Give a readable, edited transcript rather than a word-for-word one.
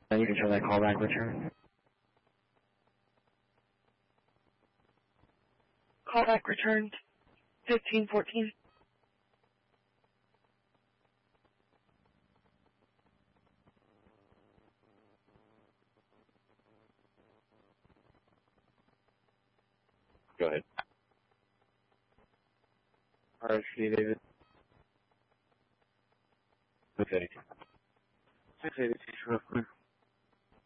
You can show that callback return. Callback returned 1514. Go ahead. RSG, David. Okay. 686, real quick.